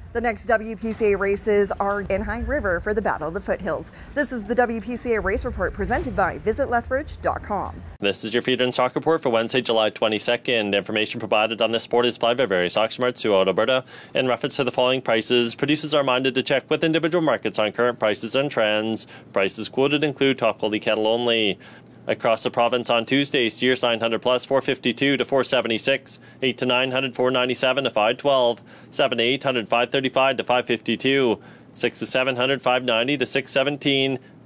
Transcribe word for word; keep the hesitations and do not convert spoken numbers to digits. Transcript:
The next W P C A races are in High River for the Battle of the Foothills. This is the W P C A Race Report presented by visit lethbridge dot com. This is your feeder and stock report for Wednesday, July twenty-second. Information provided on this sport is supplied by various auction marts throughout Alberta. In reference to the following prices, producers are minded to check with individual markets on current prices and trends. Prices quoted include top quality cattle only. Across the province on Tuesday, steers nine hundred plus four fifty-two to four seventy-six, eight to nine hundred four ninety-seven to five twelve, seven to eight hundred five thirty-five to five fifty-two, six to seven hundred five ninety to six seventeen,